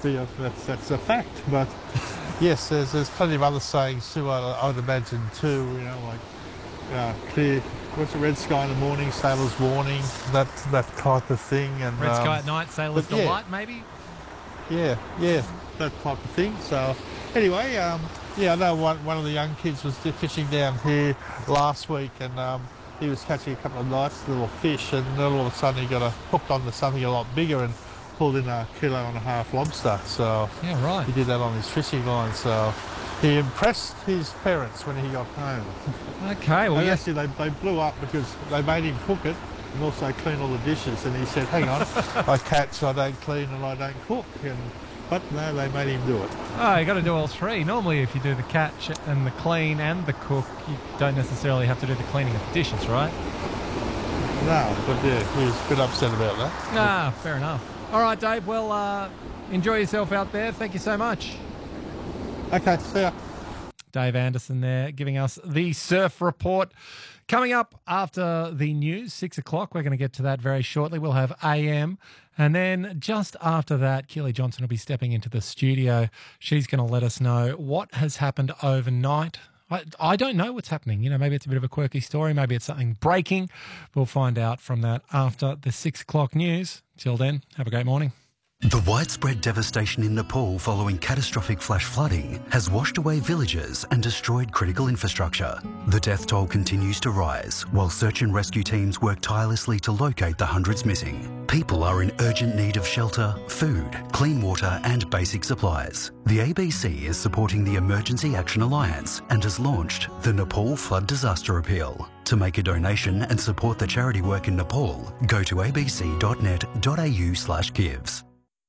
that's a fact. But yes, there's plenty of other sayings too. I would imagine too. Clear. What's the red sky in the morning, sailor's warning, that type of thing. And red sky at night, sailor's delight, maybe. Yeah, that type of thing. So anyway, I know one of the young kids was fishing down here last week, and he was catching a couple of nice little fish, and then all of a sudden he got hooked onto something a lot bigger and pulled in 1.5 kilo lobster. So yeah, right. He did that on his fishing line. So he impressed his parents when he got home. Okay, well, actually they blew up because they made him cook it and also clean all the dishes. And he said, "Hang on, I catch, I don't clean, and I don't cook." But no, they made him do it. Oh, you got to do all three. Normally, if you do the catch and the clean and the cook, you don't necessarily have to do the cleaning of the dishes, right? No, but yeah, he was a bit upset about that. Fair enough. All right, Dave. Well, enjoy yourself out there. Thank you so much. Okay, see ya. Dave Anderson there giving us the surf report. Coming up after the news, 6 o'clock, we're going to get to that very shortly. We'll have AM. And then just after that, Keely Johnson will be stepping into the studio. She's going to let us know what has happened overnight. I don't know what's happening. Maybe it's a bit of a quirky story. Maybe it's something breaking. We'll find out from that after the 6 o'clock news. Till then, have a great morning. The widespread devastation in Nepal following catastrophic flash flooding has washed away villages and destroyed critical infrastructure. The death toll continues to rise while search and rescue teams work tirelessly to locate the hundreds missing. People are in urgent need of shelter, food, clean water and basic supplies. The ABC is supporting the Emergency Action Alliance and has launched the Nepal Flood Disaster Appeal. To make a donation and support the charity work in Nepal, go to abc.net.au/gives.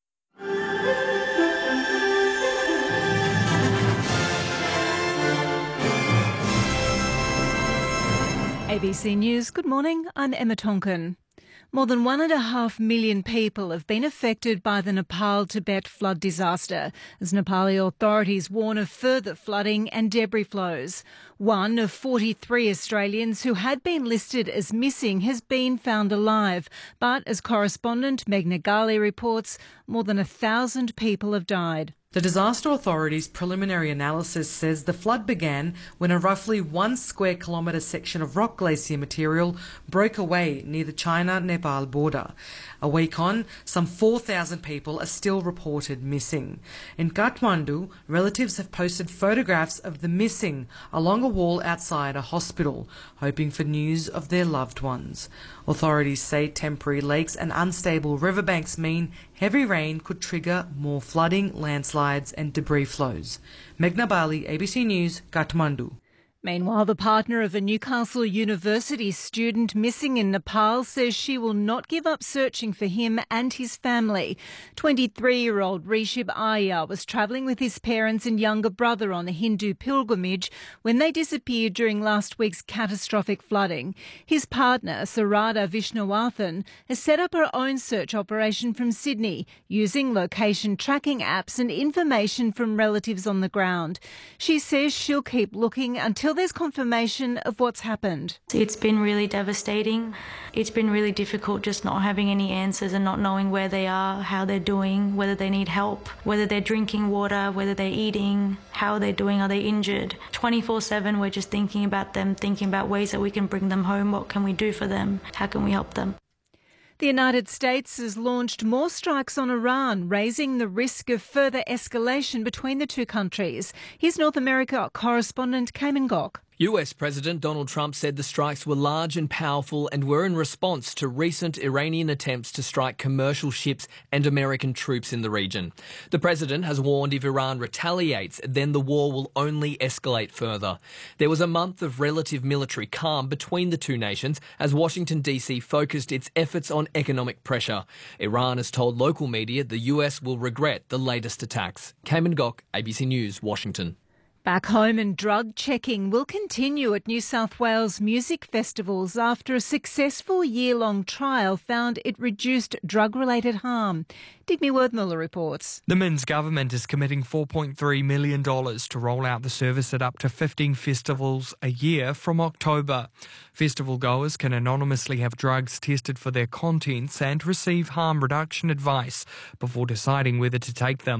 ABC News, good morning, I'm Emma Tonkin. More than 1.5 million people have been affected by the Nepal-Tibet flood disaster, as Nepali authorities warn of further flooding and debris flows. One of 43 Australians who had been listed as missing has been found alive, but as correspondent Meg Nagali reports, more than 1,000 people have died. The Disaster Authority's preliminary analysis says the flood began when a roughly 1 square kilometre section of rock glacier material broke away near the China-Nepal border. A week on, some 4,000 people are still reported missing. In Kathmandu, relatives have posted photographs of the missing along a wall outside a hospital, hoping for news of their loved ones. Authorities say temporary lakes and unstable riverbanks mean heavy rain could trigger more flooding, landslides and debris flows. Meghna Bali, ABC News, Kathmandu. Meanwhile, the partner of a Newcastle University student missing in Nepal says she will not give up searching for him and his family. 23-year-old Rishib Arya was travelling with his parents and younger brother on a Hindu pilgrimage when they disappeared during last week's catastrophic flooding. His partner, Sarada Vishnawathan, has set up her own search operation from Sydney using location tracking apps and information from relatives on the ground. She says she'll keep looking until there's confirmation of what's happened. It's been really devastating. It's been really difficult just not having any answers and not knowing where they are, how they're doing, whether they need help, whether they're drinking water, whether they're eating, how they're doing, are they injured. 24/7 we're just thinking about them, thinking about ways that we can bring them home, what can we do for them, how can we help them. The United States has launched more strikes on Iran, raising the risk of further escalation between the two countries. Here's North America correspondent Cayman Gok. US President Donald Trump said the strikes were large and powerful and were in response to recent Iranian attempts to strike commercial ships and American troops in the region. The president has warned if Iran retaliates, then the war will only escalate further. There was a month of relative military calm between the two nations as Washington, D.C. focused its efforts on economic pressure. Iran has told local media the US will regret the latest attacks. Cayman Gok, ABC News, Washington. Back home, and drug checking will continue at New South Wales music festivals after a successful year-long trial found it reduced drug-related harm. Digby Worthmuller reports. The Minns government is committing $4.3 million to roll out the service at up to 15 festivals a year from October. Festival goers can anonymously have drugs tested for their contents and receive harm reduction advice before deciding whether to take them.